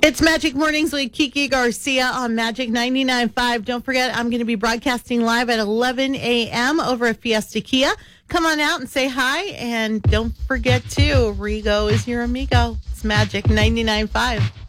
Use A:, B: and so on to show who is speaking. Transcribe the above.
A: It's Magic Mornings with Kiki Garcia on Magic 99.5. Don't forget, I'm going to be broadcasting live at 11 a.m. over at Fiesta Kia. Come on out and say hi. And don't forget, too, Rigo is your amigo. It's Magic 99.5.